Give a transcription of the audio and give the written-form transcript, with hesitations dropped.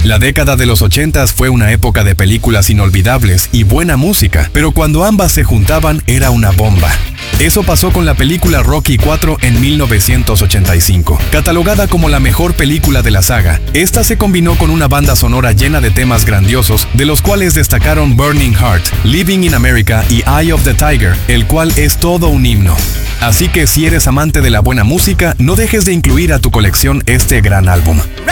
La década de los 80s fue una época de películas inolvidables y buena música, pero cuando ambas se juntaban era una bomba. Eso pasó con la película Rocky IV en 1985. Catalogada como la mejor película de la saga, esta se combinó con una banda sonora llena de temas grandiosos, de los cuales destacaron Burning Heart, Living in America y Eye of the Tiger, el cual es todo un himno. Así que si eres amante de la buena música, no dejes de incluir a tu colección este gran álbum.